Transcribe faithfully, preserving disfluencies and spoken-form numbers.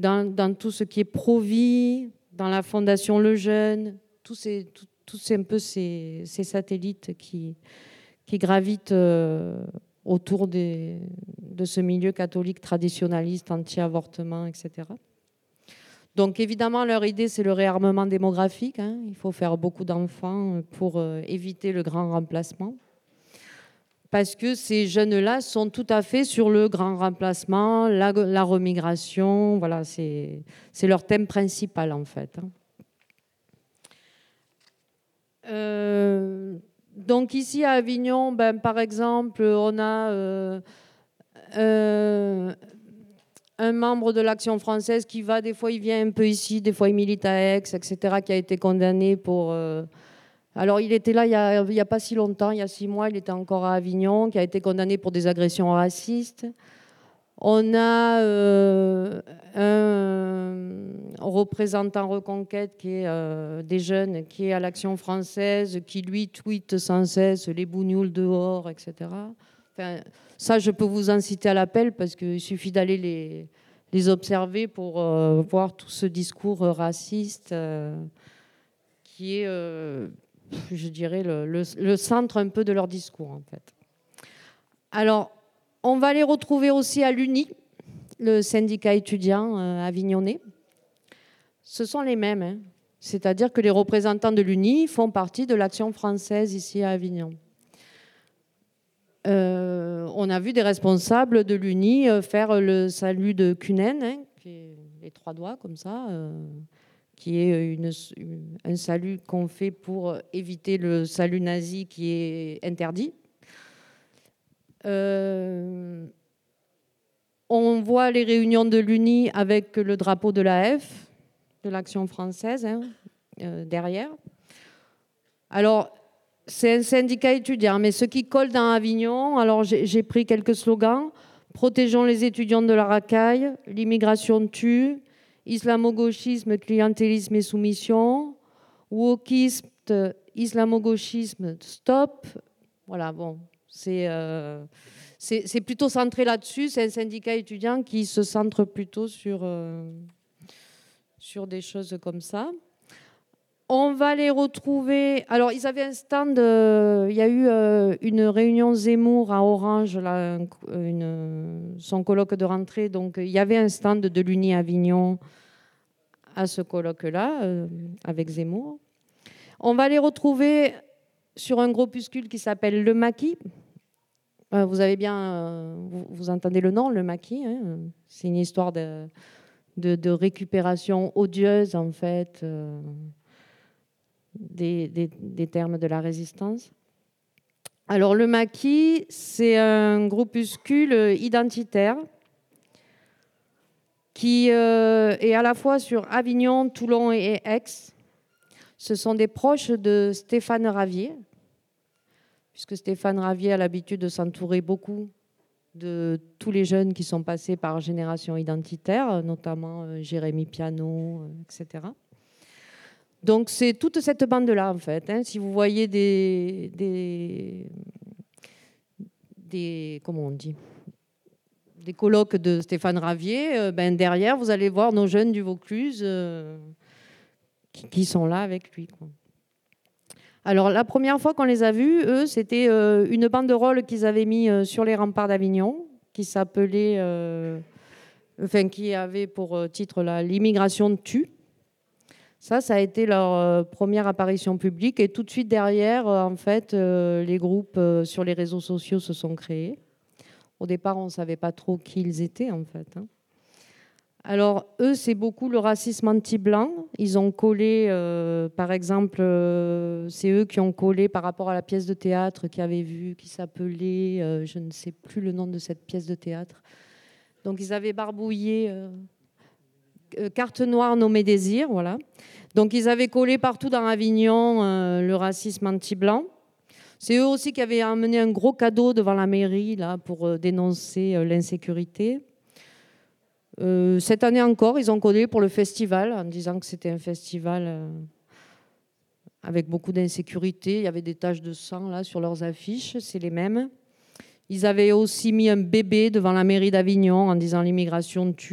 dans, dans tout ce qui est Pro-Vie, dans la Fondation Le Jeune, tous ces, tout, tous ces, un peu ces, ces satellites qui, qui gravitent euh, autour des, de ce milieu catholique traditionnaliste, anti-avortement, et cetera. Donc évidemment, leur idée, c'est le réarmement démographique. Hein. Il faut faire beaucoup d'enfants pour euh, éviter le grand remplacement. Parce que ces jeunes-là sont tout à fait sur le grand remplacement, la, la remigration. Voilà, c'est, c'est leur thème principal, en fait. Hein. Euh, donc ici, à Avignon, ben, par exemple, on a... Euh, euh, un membre de l'Action française qui va, des fois il vient un peu ici, des fois il milite à Aix, et cetera, qui a été condamné pour... Euh... Alors il était là il n'y a, a pas si longtemps, il y a six mois, il était encore à Avignon, qui a été condamné pour des agressions racistes. On a euh, un représentant Reconquête qui est euh, des jeunes, qui est à l'Action française, qui lui tweete sans cesse les bougnoules dehors, et cetera. Enfin, ça, je peux vous en citer à l'appel parce qu'il suffit d'aller les, les observer pour euh, voir tout ce discours raciste euh, qui est, euh, je dirais, le, le, le centre un peu de leur discours, en fait. Alors, on va les retrouver aussi à l'U N I, le syndicat étudiant euh, avignonnais. Ce sont les mêmes, hein. C'est-à-dire que les représentants de l'U N I font partie de l'Action française ici à Avignon. Euh, on a vu des responsables de l'U N I faire le salut de Cunen, hein, qui est les trois doigts comme ça, euh, qui est une, une, un salut qu'on fait pour éviter le salut nazi qui est interdit. Euh, on voit les réunions de l'U N I avec le drapeau de l'A F, de l'Action française, hein, euh, derrière. Alors, c'est un syndicat étudiant, mais ce qui colle dans Avignon, alors j'ai, j'ai pris quelques slogans. Protégeons les étudiants de la racaille, l'immigration tue, islamo-gauchisme, clientélisme et soumission, wokisme, islamo-gauchisme, stop. Voilà, bon, c'est, euh, c'est, c'est plutôt centré là-dessus. C'est un syndicat étudiant qui se centre plutôt sur, euh, sur des choses comme ça. On va les retrouver. Alors, ils avaient un stand. Euh, il y a eu euh, une réunion Zemmour à Orange, là, une, son colloque de rentrée. Donc, il y avait un stand de l'U N I Avignon à ce colloque-là, euh, avec Zemmour. On va les retrouver sur un groupuscule qui s'appelle Le Maquis. Euh, vous avez bien, euh, vous, vous entendez le nom, Le Maquis. Hein, c'est une histoire de, de, de récupération odieuse, en fait. Euh, Des, des, des termes de la résistance. Alors, le Maquis, c'est un groupuscule identitaire qui euh, est à la fois sur Avignon, Toulon et Aix. Ce sont des proches de Stéphane Ravier, puisque Stéphane Ravier a l'habitude de s'entourer beaucoup de tous les jeunes qui sont passés par Génération Identitaire, notamment euh, Jérémy Piano, euh, et cetera. Donc, c'est toute cette bande-là, en fait. Hein. Si vous voyez des, des, des... Comment on dit des colloques de Stéphane Ravier, euh, ben derrière, vous allez voir nos jeunes du Vaucluse euh, qui, qui sont là avec lui, quoi. Alors, la première fois qu'on les a vus, eux, c'était euh, une banderole qu'ils avaient mis euh, sur les remparts d'Avignon, qui s'appelait... Euh, enfin, qui avait pour titre là, « L'immigration tue ». Ça, ça a été leur euh, première apparition publique. Et tout de suite derrière, euh, en fait, euh, les groupes euh, sur les réseaux sociaux se sont créés. Au départ, on ne savait pas trop qui ils étaient, en fait. Hein. Alors, eux, c'est beaucoup le racisme anti-blanc. Ils ont collé, euh, par exemple, euh, c'est eux qui ont collé par rapport à la pièce de théâtre qu'ils avaient vue, qui s'appelait, euh, je ne sais plus le nom de cette pièce de théâtre. Donc, ils avaient barbouillé... Euh, Carte noire nommée Désir, voilà. Donc ils avaient collé partout dans Avignon euh, le racisme anti-blanc. C'est eux aussi qui avaient amené un gros cadeau devant la mairie là, pour euh, dénoncer euh, l'insécurité. Euh, cette année encore, ils ont collé pour le festival en disant que c'était un festival euh, avec beaucoup d'insécurité. Il y avait des taches de sang là sur leurs affiches, c'est les mêmes. Ils avaient aussi mis un bébé devant la mairie d'Avignon en disant l'immigration tue.